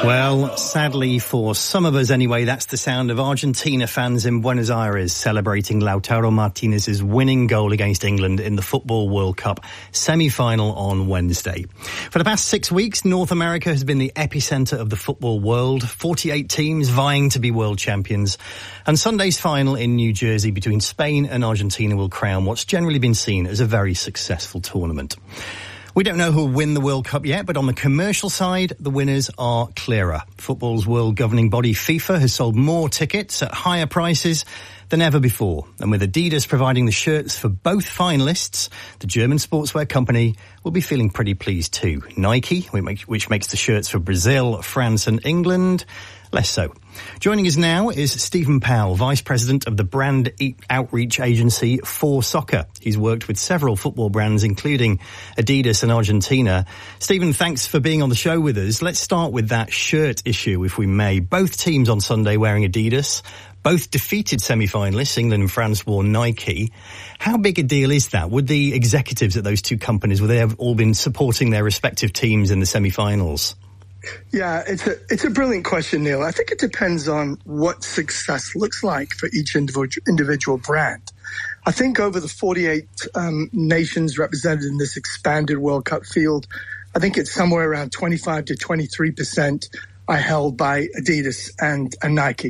Well, sadly for some of us anyway, that's the sound of Argentina fans in Buenos Aires celebrating Lautaro Martinez's winning goal against England in the Football World Cup semi-final on Wednesday. For the past 6 weeks, North America has been the epicenter of the football world, 48 teams vying to be world champions. And Sunday's final in New Jersey between Spain and Argentina will crown what's generally been seen as a very successful tournament. We don't know who will win the World Cup yet, but on the commercial side, the winners are clearer. Football's world governing body FIFA has sold more tickets at higher prices than ever before. And with Adidas providing the shirts for both finalists, the German sportswear company will be feeling pretty pleased too. Nike, which makes the shirts for Brazil, France and England, less so. Joining us now is Stephen Powell, Vice President of the brand outreach agency 4Soccer. He's worked with several football brands, including Adidas and Argentina. Stephen, thanks for being on the show with us. Let's start with that shirt issue, if we may. Both teams on Sunday wearing Adidas. Both defeated semi-finalists, England and France, wore Nike. How big a deal is that? Would the executives at those two companies, would they have all been supporting their respective teams in the semi-finals? Yeah, it's a brilliant question, Neil. I think it depends on what success looks like for each individual brand. I think over the 48 nations represented in this expanded World Cup field, I think it's somewhere around 25 to 23% are held by Adidas and Nike.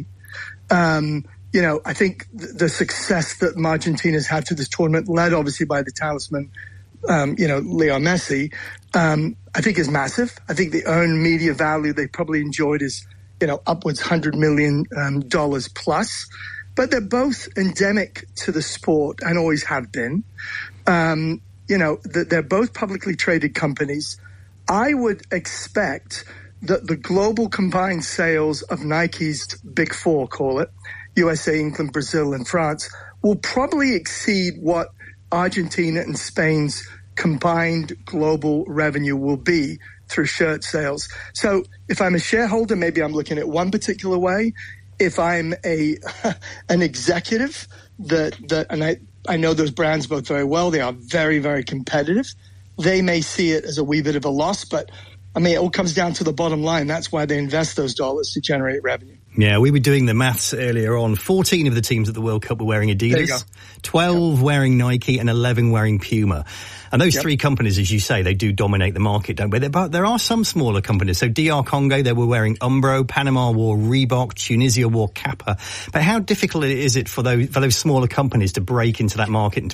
I think the success that Argentina's had to this tournament, led obviously by the talisman, Leo Messi, I think is massive. I think the earned media value they probably enjoyed is, upwards $100 million plus. But they're both endemic to the sport and always have been. They're both publicly traded companies. I would expect that the global combined sales of Nike's big four, call it, USA, England, Brazil, and France, will probably exceed what Argentina and Spain's combined global revenue will be through shirt sales. So if I'm a shareholder, maybe I'm looking at one particular way. If I'm an executive and I know those brands both very well, they are very, very competitive. They may see it as a wee bit of a loss, but it all comes down to the bottom line. That's why they invest those dollars to generate revenue. Yeah, we were doing the maths earlier on. 14 of the teams at the World Cup were wearing Adidas, 12 wearing Nike, and 11 wearing Puma. And those three companies, as you say, they do dominate the market, don't they? But there are some smaller companies. So DR Congo, they were wearing Umbro, Panama wore Reebok, Tunisia wore Kappa. But how difficult is it for those smaller companies to break into that market and